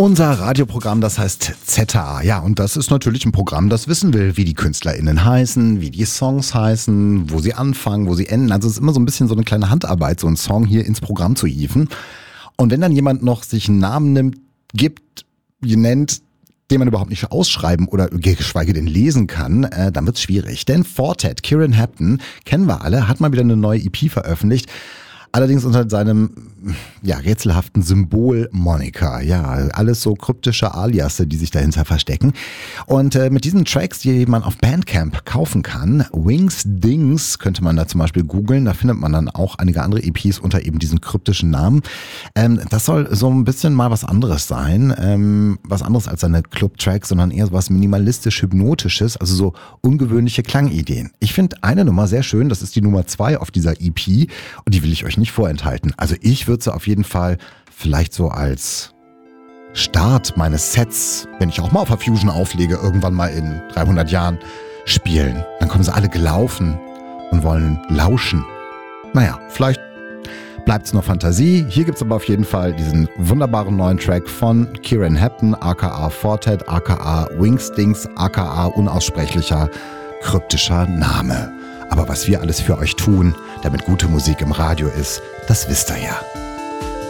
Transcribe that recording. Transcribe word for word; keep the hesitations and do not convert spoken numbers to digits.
Unser Radioprogramm, das heißt Z A. Ja, und das ist natürlich ein Programm, das wissen will, wie die KünstlerInnen heißen, wie die Songs heißen, wo sie anfangen, wo sie enden. Also es ist immer so ein bisschen so eine kleine Handarbeit, so einen Song hier ins Programm zu hieven. Und wenn dann jemand noch sich einen Namen nimmt, gibt, nennt, den man überhaupt nicht ausschreiben oder geschweige denn lesen kann, äh, dann wird's schwierig. Denn Four-Tet, Kieran Hampton, kennen wir alle, hat mal wieder eine neue E P veröffentlicht. Allerdings unter seinem ja, rätselhaften Symbol Monica. Ja, alles so kryptische Aliasse, die sich dahinter verstecken. Und äh, mit diesen Tracks, die man auf Bandcamp kaufen kann, Wings Dings könnte man da zum Beispiel googeln. Da findet man dann auch einige andere E Ps unter eben diesen kryptischen Namen. Ähm, das soll so ein bisschen mal was anderes sein. Ähm, was anderes als seine Club-Tracks, sondern eher so was minimalistisch-hypnotisches, also so ungewöhnliche Klangideen. Ich finde eine Nummer sehr schön, das ist die Nummer zwei auf dieser E P und die will ich euch nicht nicht vorenthalten. Also ich würde sie auf jeden Fall vielleicht so als Start meines Sets, wenn ich auch mal auf der Fusion auflege, irgendwann mal in dreihundert Jahren spielen. Dann kommen sie alle gelaufen und wollen lauschen. Naja, vielleicht bleibt es nur Fantasie. Hier gibt es aber auf jeden Fall diesen wunderbaren neuen Track von Kieran Hampton, aka Four-Tet, aka Wingstings, aka unaussprechlicher kryptischer Name. Aber was wir alles für euch tun, damit gute Musik im Radio ist, das wisst ihr ja.